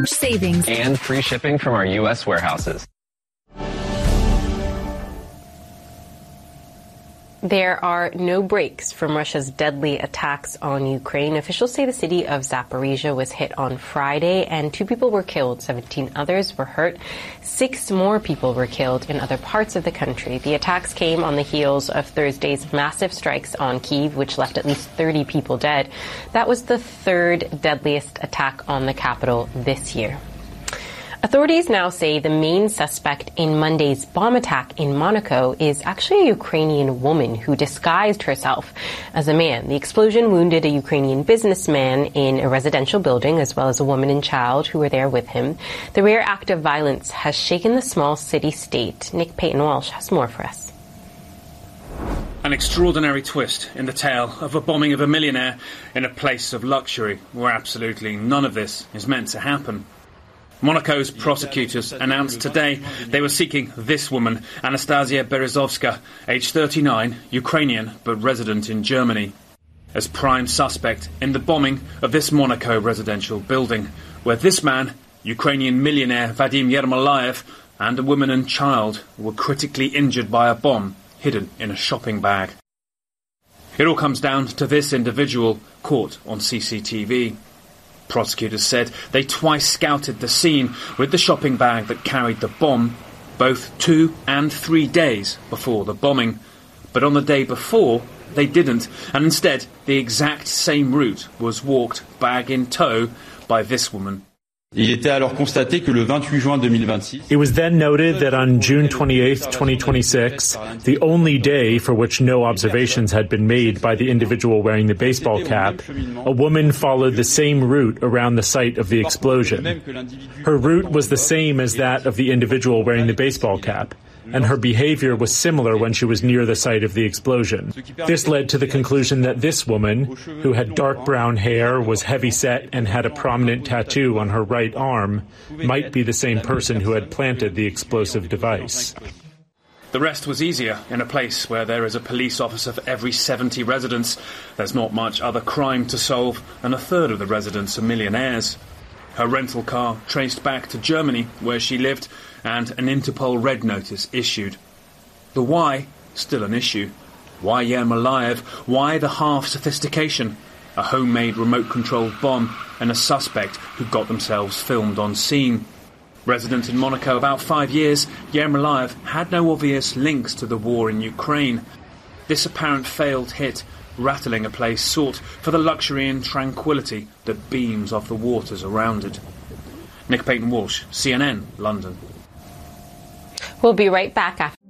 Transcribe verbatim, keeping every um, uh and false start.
savings, and free shipping from our U S warehouses. There are no breaks from Russia's deadly attacks on Ukraine. Officials say the city of Zaporizhia was hit on Friday and two people were killed. seventeen others were hurt. Six more people were killed in other parts of the country. The attacks came on the heels of Thursday's massive strikes on Kyiv, which left at least thirty people dead. That was the third deadliest attack on the capital this year. Authorities now say the main suspect in Monday's bomb attack in Monaco is actually a Ukrainian woman who disguised herself as a man. The explosion wounded a Ukrainian businessman in a residential building, as well as a woman and child who were there with him. The rare act of violence has shaken the small city-state. Nick Payton-Walsh has more for us. An extraordinary twist in the tale of a bombing of a millionaire in a place of luxury where absolutely none of this is meant to happen. Monaco's prosecutors announced today they were seeking this woman, Anastasia Berezovska, age thirty-nine, Ukrainian but resident in Germany, as prime suspect in the bombing of this Monaco residential building, where this man, Ukrainian millionaire Vadim Yermolayev, and a woman and child were critically injured by a bomb hidden in a shopping bag. It all comes down to this individual caught on C C T V. Prosecutors said they twice scouted the scene with the shopping bag that carried the bomb, both two and three days before the bombing. But on the day before, they didn't, and instead the exact same route was walked bag in tow by this woman. It was then noted that on June twenty-eighth, twenty twenty-six, the only day for which no observations had been made by the individual wearing the baseball cap, a woman followed the same route around the site of the explosion. Her route was the same as that of the individual wearing the baseball cap, and her behavior was similar when she was near the site of the explosion. This led to the conclusion that this woman, who had dark brown hair, was heavy-set, and had a prominent tattoo on her right arm, might be the same person who had planted the explosive device. The rest was easier in a place where there is a police officer for every seventy residents. There's not much other crime to solve, and a third of the residents are millionaires. Her rental car traced back to Germany, where she lived, and an Interpol red notice issued. The why, still an issue. Why Yermolayev? Why the half-sophistication? A homemade remote-controlled bomb and a suspect who got themselves filmed on scene. Resident in Monaco about five years, Yermolayev had no obvious links to the war in Ukraine. This apparent failed hit rattling a place sought for the luxury and tranquility that beams off the waters around it. Nick Payton-Walsh, C N N, London. We'll be right back after.